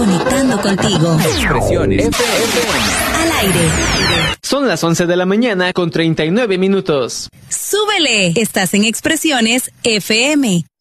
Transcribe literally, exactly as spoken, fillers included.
conectando contigo. Expresiones F M. Al aire. Son las once de la mañana con treinta y nueve minutos. Súbele. Estás en Expresiones F M.